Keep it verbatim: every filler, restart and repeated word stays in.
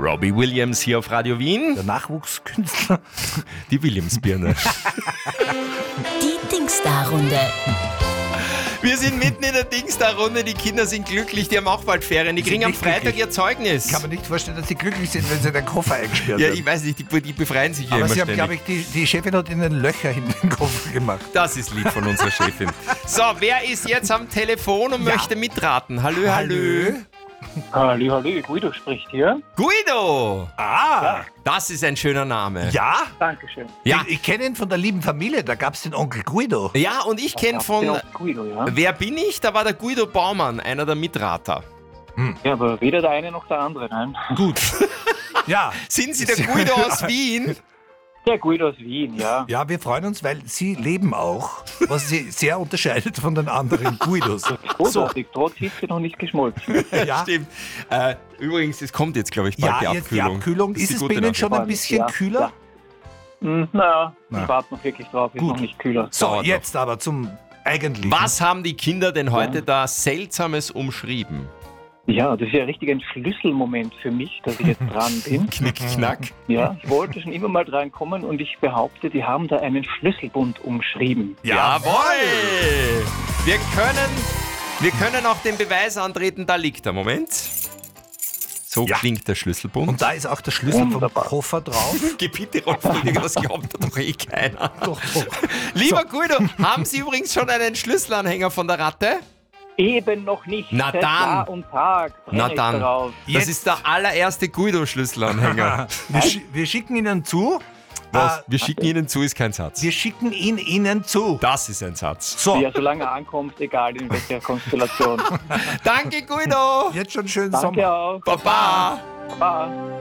Robbie Williams hier auf Radio Wien. Der Nachwuchskünstler. Die Williams-Birne. Die Dingsda-Runde. Wir sind mitten in der Dingsda-Runde. Die Kinder sind glücklich, die haben auch bald Ferien. Die Sie kriegen sind am nicht Freitag glücklich. ihr Zeugnis. Ich kann mir nicht vorstellen, dass sie glücklich sind, wenn sie in den Koffer eingesperrt Ja, werden. ich weiß nicht, die, die befreien sich ja Aber immer sie haben, ständig. glaube ich, die, die Chefin hat ihnen Löcher in den Koffer gemacht. Das ist lieb von unserer Chefin. So, wer ist jetzt am Telefon und Ja. möchte mitraten? Hallo, hallo. Hallo, hallo, Guido spricht hier. Guido! Ah, Das ist ein schöner Name. ja? Dankeschön. Ja, Ich, ich kenne ihn von der lieben Familie, da gab es den Onkel Guido. ja und ich kenne von Ja, Guido, ja. Wer bin ich? Da war der Guido Baumann, einer der Mitrater. Ja, aber weder der eine noch der andere, nein. Gut. Ja. Sind Sie der Guido aus Wien? Der Guido aus Wien, ja. Ja, wir freuen uns, weil Sie leben auch, was Sie sehr unterscheidet von den anderen Guidos. Großartig, trotz Hitze noch nicht geschmolzen. Ja, Stimmt. Äh, übrigens, es kommt jetzt, glaube ich, bald die ja Abkühlung. jetzt die Abkühlung. Das Ist die es gute bei Ihnen Nachricht. schon ein bisschen Ja, kühler? ja. Hm, naja, Na. ich warte noch wirklich drauf, ist Gut. noch nicht kühler. So, Dauert jetzt aber zum Eigentlichen. Was haben die Kinder denn heute da Seltsames umschrieben? Ja, das ist ja richtig ein Schlüsselmoment für mich, dass ich jetzt dran bin. Knick, knack. Ja, ich wollte schon immer mal dran kommen und ich behaupte, die haben da einen Schlüsselbund umschrieben. Jawohl! Wir können, wir können auch den Beweis antreten, da liegt er. Moment. So Ja. klingt der Schlüsselbund. Und da ist auch der Schlüssel Wunderbar. vom Koffer drauf. Geh bitte, Rolf Rüdiger, das glaubt doch eh keiner. Doch, doch. Lieber Guido, haben Sie übrigens schon einen Schlüsselanhänger von der Ratte? Eben noch nicht. Na Seit dann. Jahr und Tag brenne Na ich dann. darauf. Das Jetzt- ist der allererste Guido-Schlüsselanhänger. Wir, schi- wir schicken Ihnen zu. Was? Äh, Wir schicken Ihnen zu, ist kein Satz. wir schicken ihn Ihnen zu. Das ist ein Satz. So, Ja, solange er ankommt, egal in welcher Konstellation. Danke, Guido! jetzt schon schön Danke Sommer. auch. Baba! Baba.